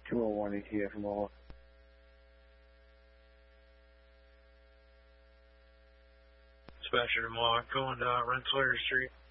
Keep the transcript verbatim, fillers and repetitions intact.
two oh one E T F Mola. Dispatcher to Mola, going to uh, Rensselaer Street.